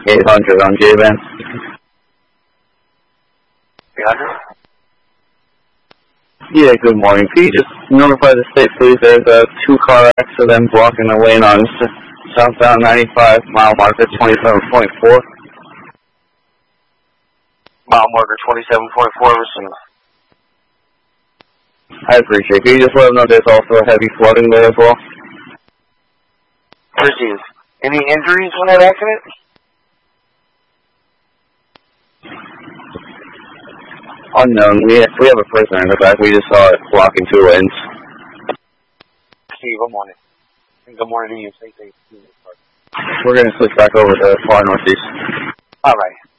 800 on J-Band. 800? Yeah, good morning. Can you just notify the state, please? There's a 2-car accident blocking the lane on southbound 95, mile marker 27.4. Mile marker 27.4, listen. I appreciate it. Can you just let them know there's also heavy flooding there as well? Proceed. Any injuries on that accident? Unknown. We have a person in the back. We just saw it blocking 2 lanes. Steve, good morning. And good morning to you. Stay safe. We're going to switch back over to far northeast. All right.